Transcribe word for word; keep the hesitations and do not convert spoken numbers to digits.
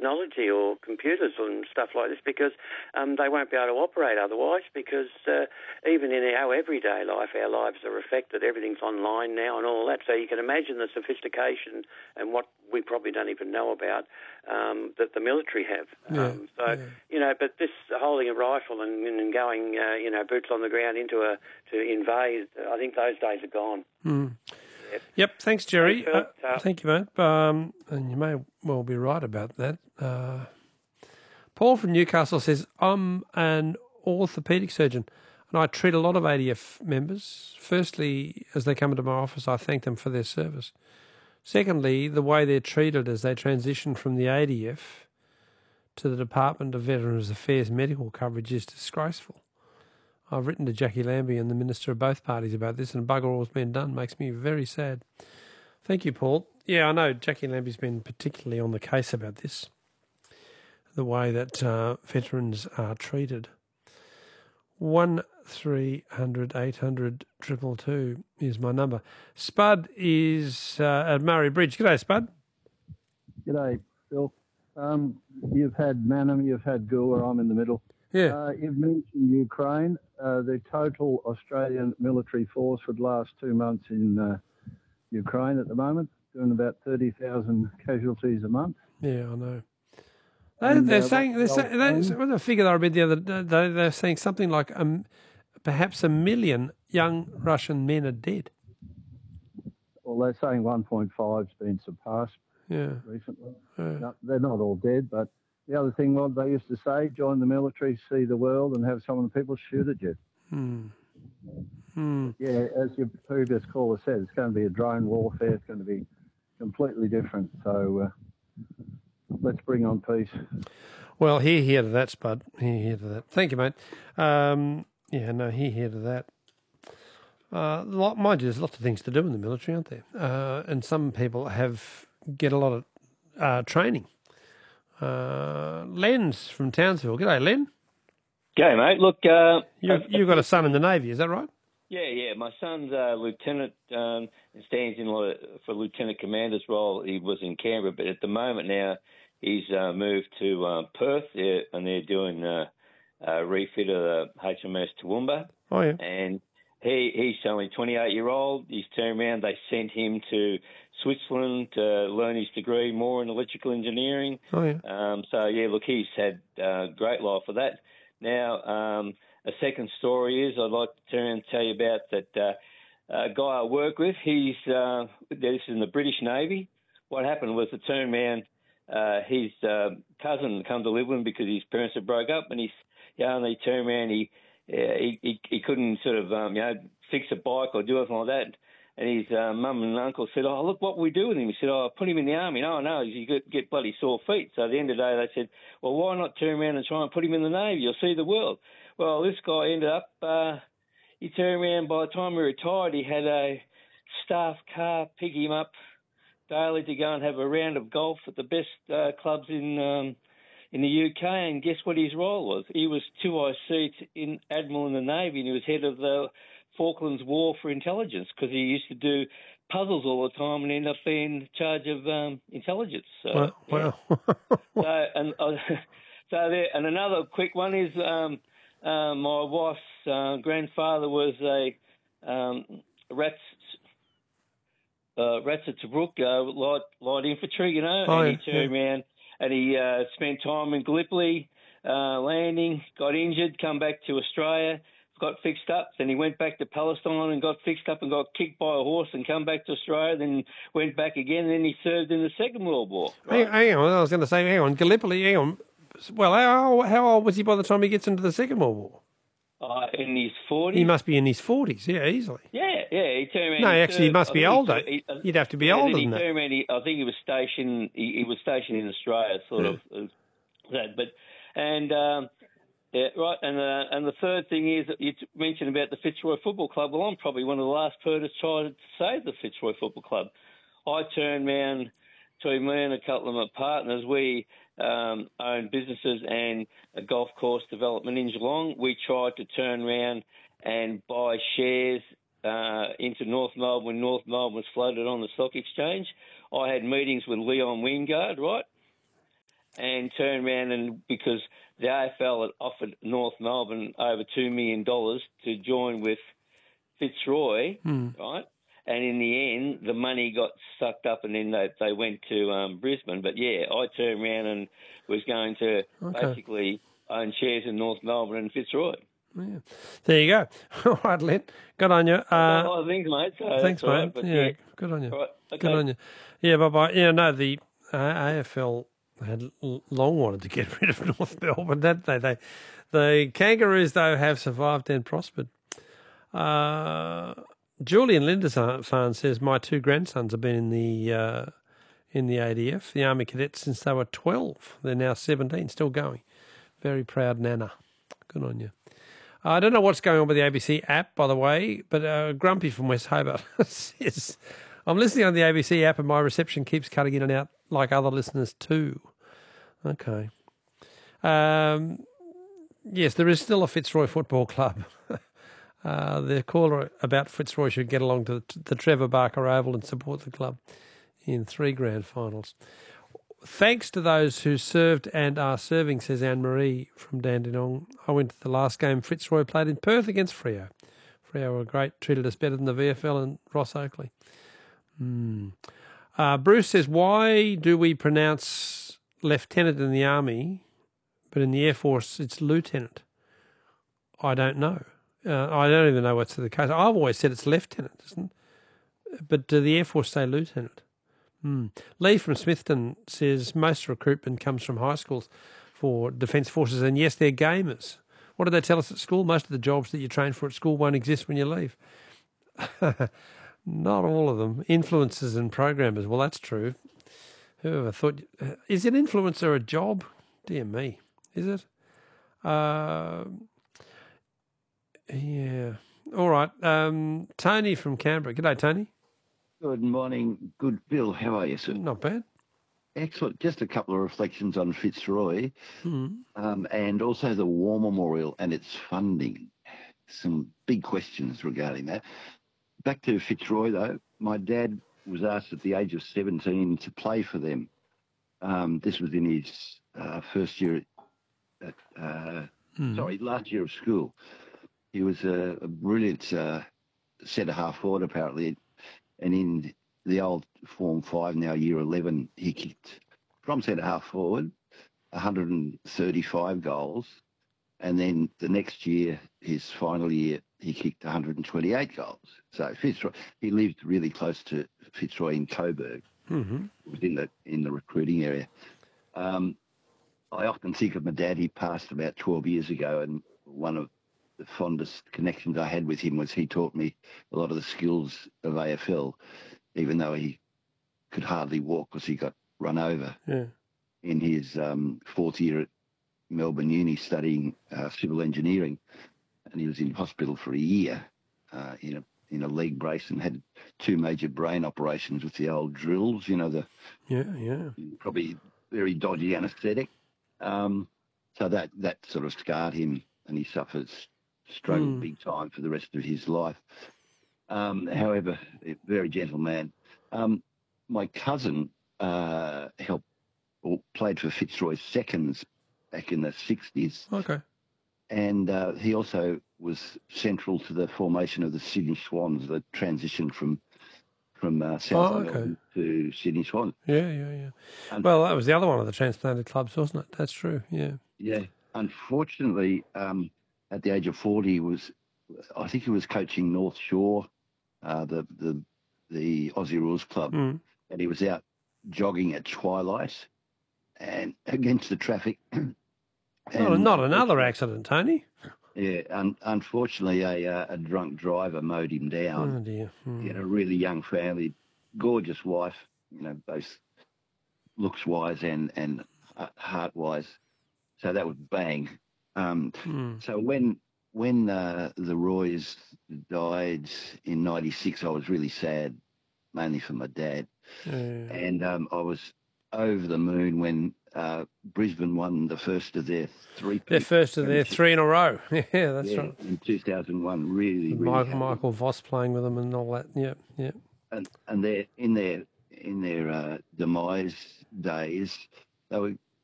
technology or computers and stuff like this, because um, they won't be able to operate otherwise, because uh, even in our everyday life, our lives are affected. Everything's online now and all that. So you can imagine the sophistication and what we probably don't even know about um, that the military have. Yeah, um, so, yeah. you know, but this holding a rifle and, and going, uh, you know, boots on the ground into a to invade, I think those days are gone. Mm. Yep. Yep, thanks, Jerry. Thanks, Phil. Uh, thank you, mate. Um, and you may well be right about that. Uh, Paul from Newcastle says, I'm an orthopaedic surgeon and I treat a lot of A D F members. Firstly, as they come into my office, I thank them for their service. Secondly, the way they're treated as they transition from the A D F to the Department of Veterans Affairs medical coverage is disgraceful. I've written to Jackie Lambie and the Minister of both parties about this, and bugger all's been done. Makes me very sad. Thank you, Paul. Yeah, I know Jackie Lambie's been particularly on the case about this, the way that uh, veterans are treated. One three hundred eight hundred triple two is my number. Spud is uh, at Murray Bridge. G'day, Spud. G'day, Phil. Um, you've had Manham, you've had Goolwa, I'm in the middle. Yeah. Uh, you've mentioned Ukraine. Uh, the total Australian military force for the last two months in uh, Ukraine at the moment, doing about thirty thousand casualties a month. Yeah, I know. They, And, they're uh, saying, they're what's saying, the they, old plan? what the figure that I read the other day, they- they're saying something like um, perhaps a million young Russian men are dead. Well, they're saying one point five's been surpassed Yeah. recently. Yeah. No, they're not all dead, but the other thing, what they used to say, join the military, see the world, and have some of the people shoot at you. Hmm. Hmm. Yeah, as your previous caller said, it's going to be a drone warfare. It's going to be completely different. So uh, let's bring on peace. Well, hear, hear to that, Spud. Hear, hear to that. Thank you, mate. Um, yeah, no, hear, hear to that. Uh, lot, mind you, there's lots of things to do in the military, aren't there? Uh, and some people have get a lot of uh, training. Uh, Len's from Townsville. G'day, Len. G'day, mate. Look, uh, You, you've got a son in the Navy, is that right? yeah, yeah. My son's a lieutenant um, and stands in lo- for lieutenant commander's role. He was in Canberra, but at the moment now he's uh, moved to uh, Perth, there, and they're doing uh, a refit of the H M S Toowoomba. Oh, yeah. And he he's only twenty-eight year old. He's turned around. They sent him to Switzerland to learn his degree more in electrical engineering. Oh, yeah. Um, so, yeah, look, he's had a great life for that. Now, um, a second story is I'd like to turn and tell you about that uh, a guy I work with. He's uh, this is in the British Navy. What happened was the turn man, uh, his uh, cousin come to live with him because his parents had broke up, and he's yeah, and he turned around. He, uh, he he he couldn't sort of um, you know fix a bike or do anything like that. And his uh, mum and uncle said, "Oh, look what we do with him." He said, "Oh, put him in the army." No, no, you get, get bloody sore feet. So at the end of the day, they said, "Well, why not turn around and try and put him in the Navy? You'll see the world." Well, this guy ended up. Uh, he turned around. By the time he retired, he had a staff car pick him up daily to go and have a round of golf at the best uh, clubs in um, in the U K. And guess what his role was? He was two I C in Admiral in the Navy, and he was head of the Falklands War for Intelligence because he used to do puzzles all the time and ended up being in charge of um, intelligence. So, Wow. yeah. wow. so and uh, so there, and another quick one is um, uh, my wife's uh, grandfather was a um, rats. Uh, rats at Tobruk, uh, light light infantry, you know, Oh, and yeah, he turned yeah. around and he uh, spent time in Gallipoli, uh, landing, got injured, come back to Australia, got fixed up, then he went back to Palestine and got fixed up and got kicked by a horse and come back to Australia, then went back again, and then he served in the Second World War. Hang, Right? hang on, I was going to say, hang on, Gallipoli, hang on. Well, how, how old was he by the time he gets into the Second World War? Uh, in his forties. He must be in his forties, yeah, easily. Yeah, yeah, he turned around. No, he actually, he served- must I be think he older. served- he- uh, You'd have to be yeah, older then he than that. turned around, he, I think he was stationed. He, he was stationed in Australia, sort Yeah. of. Uh, that, but and um, yeah, right. And uh, and the third thing is that you t- mentioned about the Fitzroy Football Club. Well, I'm probably one of the last person to try to save the Fitzroy Football Club. I turned around to me and a couple of my partners. We um, own businesses and a golf course development in Geelong. We tried to turn around and buy shares uh, into North Melbourne when North Melbourne was floated on the stock exchange. I had meetings with Leon Wingard, right? and turned around and because the A F L had offered North Melbourne over two million dollars to join with Fitzroy, Mm. right? And in the end, the money got sucked up, and then they they went to um, Brisbane. But yeah, I turned around and was going to Okay. basically own shares in North Melbourne and Fitzroy. Yeah. There you go. All right, Len. Good on you. I've done Uh, a lot of things, mate. So thanks, that's all mate. right, but yeah, yeah. good on you. All right, okay. Good on you. Yeah, bye-bye. Yeah, no, the uh, A F L had l- long wanted to get rid of North Melbourne. That they, they, the Kangaroos, though, have survived and prospered. Uh, Julian Lindisfarne says, my two grandsons have been in the uh, in the A D F, the Army Cadets, since they were twelve. They're now seventeen, still going. Very proud Nana. Good on you. I don't know what's going on with the A B C app, by the way, but uh, Grumpy from West Hobart says, I'm listening on the A B C app and my reception keeps cutting in and out like other listeners too. Okay. Um, yes, there is still a Fitzroy Football Club. uh, the caller about Fitzroy should get along to the, the Trevor Barker Oval and support the club in three grand finals. Thanks to those who served and are serving, says Anne-Marie from Dandenong. I went to the last game Fitzroy played in Perth against Freo. Freo were great, treated us better than the V F L and Ross Oakley. Hmm. Uh, Bruce says, why do we pronounce lieutenant in the Army, but in the Air Force it's lieutenant? I don't know. Uh, I don't even know what's the case. I've always said it's lieutenant, isn't it? But do the Air Force say lieutenant? Hmm. Lee from Smithton says most recruitment comes from high schools for Defence Forces, and yes, they're gamers. What did they tell us at school? Most of the jobs that you train for at school won't exist when you leave. Not all of them. Influencers and programmers. Well, that's true. Whoever thought... Is an influencer a job? Dear me. Is it? Uh, yeah. All right. Um, Tony from Canberra. G'day, Tony. Good morning. Good, Bill. How are you, sir? Not bad. Excellent. Just a couple of reflections on Fitzroy Hmm. um, and also the War Memorial and its funding. Some big questions regarding that. Back to Fitzroy, though. My dad was asked at the age of seventeen to play for them. Um, this was in his uh, first year at, uh, Hmm. sorry, last year of school. He was a, a brilliant uh, centre-half forward, apparently. And in the old Form five, now year eleven, he kicked from centre-half forward one hundred thirty-five goals. And then the next year, his final year, he kicked one hundred twenty-eight goals. So Fitzroy, he lived really close to Fitzroy in Coburg. Mm-hmm. It was in the, in the recruiting area. Um, I often think of my dad. He passed about twelve years ago, and one of the fondest connections I had with him was he taught me a lot of the skills of A F L, even though he could hardly walk because he got run over Yeah. in his um, fourth year at Melbourne Uni studying uh, civil engineering, and he was in hospital for a year uh, in a in a leg brace and had two major brain operations with the old drills, you know, the Yeah, yeah. probably very dodgy anaesthetic. Um, so that, that sort of scarred him, and he suffers, struggled Mm. big time for the rest of his life. Um, however, a very gentle man. Um, my cousin uh, helped or played for Fitzroy Seconds back in the sixties, Okay. and uh, he also was central to the formation of the Sydney Swans, the transition from from uh, South Oh, okay. Melbourne to Sydney Swans. Yeah, yeah, yeah. And- Well, that was the other one of the transplanted clubs, wasn't it? That's true. Yeah. Yeah, unfortunately, um, at the age of forty, he was I think he was coaching North Shore, uh, the the the Aussie Rules Club, Mm. and he was out jogging at twilight and against the traffic. Not, And not another accident, Tony. Yeah, un- unfortunately, a uh, a drunk driver mowed him down. Oh dear. Mm. He had a really young family, gorgeous wife, you know, both looks wise and and heart wise. So that was bang. Um, Mm. So when when uh, the Roys died in ninety-six, I was really sad, mainly for my dad, Yeah. and um, I was over the moon when uh, Brisbane won the first of their three. They're first of their three in a row. Yeah, that's yeah, right. in two thousand one. Really, really Michael, happy. Michael Voss playing with them and all that. Yeah, yeah. and and they're in their in their uh, demise days, they were